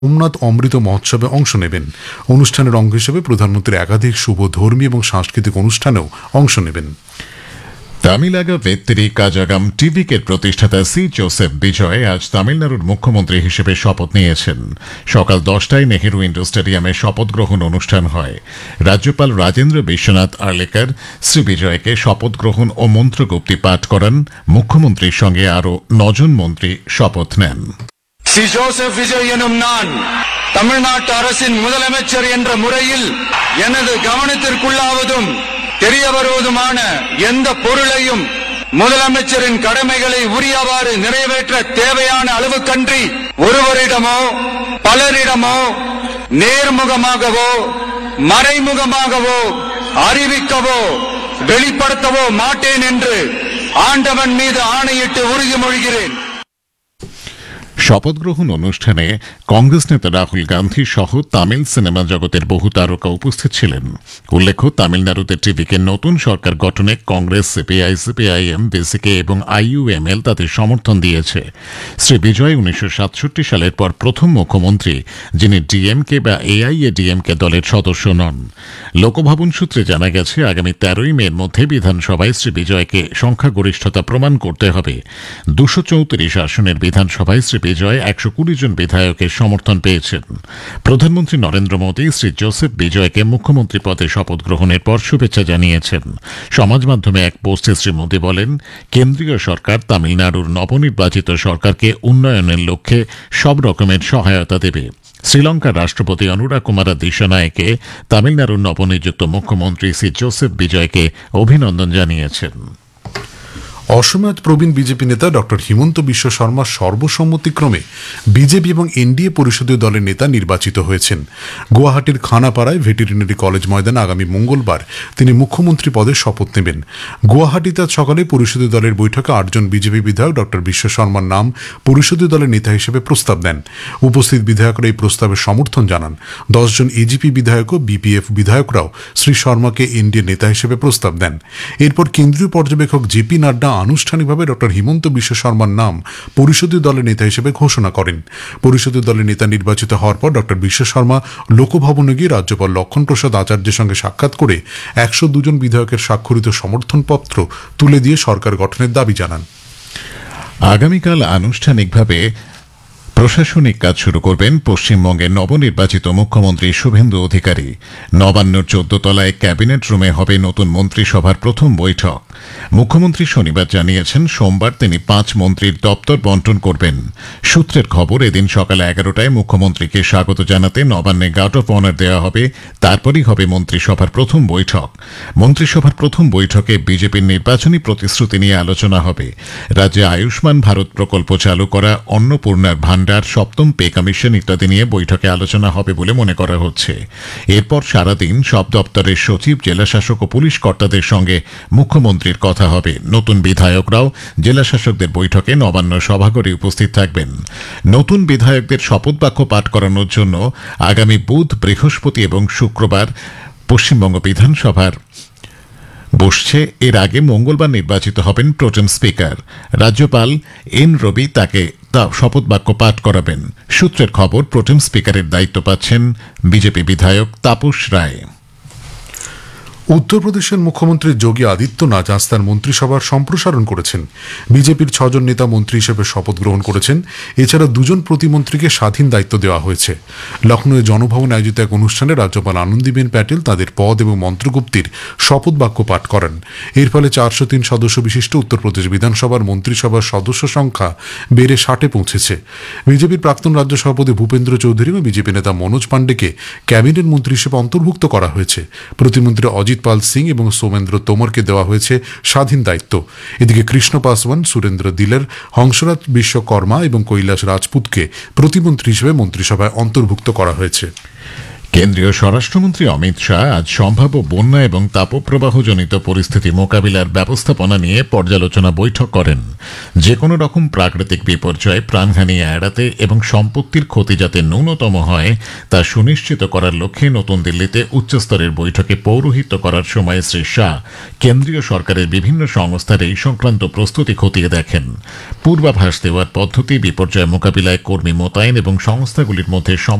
সোমনাথ অমৃত মহোৎসবে অংশ নেবেন। অনুষ্ঠানের অঙ্গ হিসেবে প্রধানমন্ত্রী একাধিক শুভ ধর্মী এবং সাংস্কৃতিক অনুষ্ঠানেও অংশ নেবেন। তামিলাগা ভেত্তিরি কাজাগাম টিভিকের প্রতিষ্ঠাতা সি জোসেফ বিজয় আজ তামিলনাড়ুর মুখ্যমন্ত্রী হিসেবে শপথ নিয়েছেন। সকাল 10টায় নেহেরু ইন্ডোর স্টেডিয়ামে শপথ গ্রহণ অনুষ্ঠান হয়। রাজ্যপাল রাজেন্দ্র বিশ্বনাথ আর্লেকার শ্রী বিজয়কে শপথ গ্রহণ ও মন্ত্রগুপ্তি পাঠ করান। মুখ্যমন্ত্রীর সঙ্গে আরও 9 জন মন্ত্রী শপথ নেন। சி ஜோசப் விஜய் எனும் நான் தமிழ்நாட்டு அரசின் முதலமைச்சர் என்ற முறையில் எனது கவனத்திற்குள்ளாவதும் தெரிய வருவதுமான எந்த பொருளையும் முதலமைச்சரின் கடமைகளை உரியவாறு நிறைவேற்ற தேவையான அளவுக்கன்றி ஒருவரிடமோ பலரிடமோ நேர்முகமாகவோ மறைமுகமாகவோ அறிவிக்கவோ வெளிப்படுத்தவோ மாட்டேன் என்று ஆண்டவன் மீது ஆணையிட்டு உறுதிமொழிகிறேன்। শপথ গ্রহণ অনুষ্ঠানে কংগ্রেস নেতা রাহুল গান্ধী সহ তামিল সিনেমা জগতের বহু তারকা উপস্থিত ছিলেন। উল্লেখ্য, তামিলনাড়ুতে টিভিকে নতুন সরকার গঠনে কংগ্রেস, সিপিআই, সিপিআইএম, বিসিকে এবং আইইউএমএল তাদের সমর্থন দিয়েছে। শ্রী বিজয় 1967 সালের পর প্রথম মুখ্যমন্ত্রী যিনি ডিএমকে বা এআইএডিএমকে দলের সদস্য নন। লোকভবন সূত্রে জানা গেছে, আগামী 13ই মের মধ্যে বিধানসভায় শ্রী বিজয়কে সংখ্যাগরিষ্ঠতা প্রমাণ করতে হবে। 234 আসনের বিধানসভায় শ্রী বিজয় 120 জন বিধায়কের সমর্থন পেয়েছেন। প্রধানমন্ত্রী নরেন্দ্র মোদী শ্রী জোসেফ বিজয়কে মুখ্যমন্ত্রী পদে শপথ গ্রহণের পর শুভেচ্ছা জানিয়েছেন। সমাজ মাধ্যমে এক পোস্টে শ্রী মোদী বলেন, কেন্দ্রীয় সরকার তামিলনাড়ুর নবনির্বাচিত সরকারকে উন্নয়নের লক্ষ্যে সব রকমের সহায়তা দেবে। শ্রীলঙ্কার রাষ্ট্রপতি অনুরা কুমারা দিশানায়কে তামিলনাড়ুর নবনিযুক্ত মুখ্যমন্ত্রী শ্রী জোসেফ বিজয়কে অভিনন্দন জানিয়েছেন। অসমত প্রবীণ বিজেপি নেতা ডক্টর হিমন্ত বিশ্ব শর্মা সর্বসম্মতিক্রমে বিজেপি এবং এনডিএ পরিষদীয় দলের নেতা নির্বাচিত হয়েছেন। গুয়াহাটির খানাপাড়ায় ভেটেরিনারি কলেজ ময়দানে আগামী মঙ্গলবার তিনি মুখ্যমন্ত্রী পদে শপথ নেবেন। গুয়াহাটিতে আজ সকালে পরিষদীয় দলের বৈঠকে 8 জন বিজেপি বিধায়ক ডক্টর বিশ্ব শর্মার নাম পরিষদীয় দলের নেতা হিসেবে প্রস্তাব দেন। উপস্থিত বিধায়করা এই প্রস্তাবের সমর্থন জানান। 10 জন এজিপি বিধায়ক ও বিপিএফ বিধায়করাও শ্রী শর্মাকে এনডিএ নেতা হিসেবে প্রস্তাব দেন। এরপর কেন্দ্রীয় পর্যবেক্ষক জেপি নাড্ডা আনুষ্ঠানিকভাবে ডক্টর হিমন্ত বিশ্ব শর্মার নাম পরিষদীয় দলের নেতা হিসেবে ঘোষণা করেন। পরিষদীয় দলের নেতা নির্বাচিত হওয়ার পর ডক্টর বিশ্ব শর্মা লোকভবনে গিয়ে রাজ্যপাল লক্ষণ প্রসাদ আচার্যের সঙ্গে সাক্ষাৎ করে 102 জন বিধায়কের স্বাক্ষরিত সমর্থনপত্র তুলে দিয়ে সরকার গঠনের দাবি জানান। আগামীকাল আনুষ্ঠানিকভাবে প্রশাসনিক কাজ শুরু করবেন পশ্চিমবঙ্গের নবনির্বাচিত মুখ্যমন্ত্রী শুভেন্দু অধিকারী। নবান্নর 14 তলায় ক্যাবিনেট রুমে হবে নতুন মন্ত্রিসভার প্রথম বৈঠক। মুখ্যমন্ত্রী শনিবার জানিয়েছেন, সোমবার তিনি 5 মন্ত্রীর দপ্তর বন্টন করবেন। সূত্রের খবর, এদিন সকাল 11টায় মুখ্যমন্ত্রীকে স্বাগত জানাতে নবান্নে গার্ড অফ অনার দেওয়া হবে। তারপরই হবে মন্ত্রিসভার প্রথম বৈঠক। মন্ত্রিসভার প্রথম বৈঠকে বিজেপির নির্বাচনী প্রতিশ্রুতি নিয়ে আলোচনা হবে। রাজ্যে আয়ুষ্মান ভারত প্রকল্প চালু করা, অন্নপূর্ণার ভান্ডার, 7ম পে কমিশন ইত্যাদি নিয়ে বৈঠকে আলোচনা হবে বলে মনে করা হচ্ছে। এরপর সারাদিন সব দপ্তরের সচিব, জেলাশাসক ও পুলিশ কর্তাদের সঙ্গে মুখ্যমন্ত্রীর কথা হবে। নতুন বিধায়করাও জেলাশাসকদের বৈঠকে নবান্ন সভাঘরে উপস্থিত থাকবেন। নতুন বিধায়কদের শপথ বাক্য পাঠ করানোর জন্য আগামী বুধ, বৃহস্পতি এবং শুক্রবার পশ্চিমবঙ্গ বিধানসভার বসছে। এর আগে মঙ্গলবার নির্বাচিত হবেন প্রোটেম স্পিকার। রাজ্যপাল এন রবি তাকে শপথ বাক্য পাঠ করাবেন। সূত্রের খবর, প্রোটেম স্পিকারের দায়িত্ব পাচ্ছেন বিজেপি বিধায়ক তাপস রায়। উত্তরপ্রদেশের মুখ্যমন্ত্রী যোগী আদিত্যনাথ আজ তার মন্ত্রিসভার সম্প্রসারণ করেছেন। বিজেপির 6 জন নেতা মন্ত্রী হিসেবে শপথ গ্রহণ করেছেন। এছাড়া 2 জন প্রতিমন্ত্রীকে স্বাধীন দায়িত্ব দেওয়া হয়েছে। লখনৌয়ে জনভবনে আয়োজিত এক অনুষ্ঠানে রাজ্যপাল আনন্দীবেন প্যাটেল তাদের পদ এবং মন্ত্রগুপ্তির শপথ বাক্য পাঠ করেন। এর ফলে 403 সদস্য বিশিষ্ট উত্তরপ্রদেশ বিধানসভার মন্ত্রিসভার সদস্য সংখ্যা বেড়ে 60-এ পৌঁছেছে। বিজেপির প্রাক্তন রাজ্য সভাপতি ভূপেন্দ্র চৌধুরী এবং বিজেপি নেতা মনোজ পাণ্ডেকে ক্যাবিনেট মন্ত্রী হিসেবে অন্তর্ভুক্ত করা হয়েছে। প্রতিমন্ত্রী অজিত পাল সিং এবং সোমেন্দ্র তোমরকে দেওয়া হয়েছে স্বাধীন দায়িত্ব। এদিকে কৃষ্ণ পাসওয়ান, সুরেন্দ্র দিলের, হংসরাজ বিশ্বকর্মা এবং কৈলাস রাজপুতকে প্রতিমন্ত্রী হিসেবে মন্ত্রিসভায় অন্তর্ভুক্ত করা হয়েছে। কেন্দ্রীয় স্বরাষ্ট্রমন্ত্রী অমিত শাহ আজ সম্ভাব্য বন্যা এবং তাপপ্রবাহজনিত পরিস্থিতি মোকাবিলার ব্যবস্থাপনা নিয়ে পর্যালোচনা বৈঠক করেন। যে কোনো রকম প্রাকৃতিক বিপর্যয় প্রাণহানি এড়াতে এবং সম্পত্তির ক্ষতি যাতে ন্যূনতম হয় তা সুনিশ্চিত করার লক্ষ্যে নতুন দিল্লিতে উচ্চস্তরের বৈঠকে পৌরোহিত্য করার সময় শ্রী শাহ কেন্দ্রীয় সরকারের বিভিন্ন সংস্থার এই সংক্রান্ত প্রস্তুতি খতিয়ে দেখেন। পূর্বাভাস দেওয়ার পদ্ধতি, বিপর্যয় মোকাবিলায় কর্মী মোতায়েন এবং সংস্থাগুলির মধ্যে